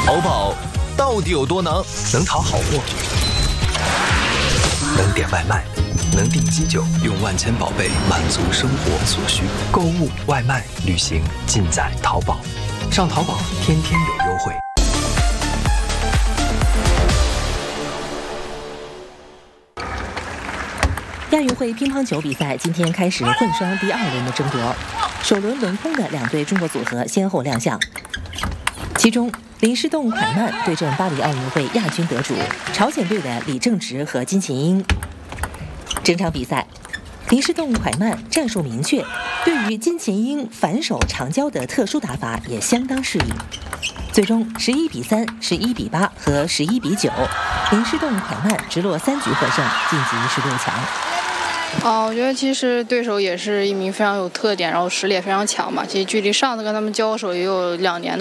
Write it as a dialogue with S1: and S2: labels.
S1: 淘宝到底有多能？能淘好货，能点外卖，能订机酒，用万千宝贝满足生活所需。购物、外卖、旅行，尽在淘宝。上淘宝，天天有优惠。
S2: 亚运会乒乓球比赛今天开始混双第2轮的争夺，首轮轮空的2对中国组合先后亮相，其中林诗栋、蒯曼对阵巴黎奥运会亚军得主朝鲜队的李正直和金琴英。整场比赛，林诗栋、蒯曼战术明确，对于金琴英反手长交的特殊打法也相当适应。最终11比3、11比8和11比9，林诗栋、蒯曼直落3局获胜，晋级16强。
S3: 我觉得其实对手也是一名非常有特点，然后实力也非常强嘛。其实距离上次跟他们交手也有2年的。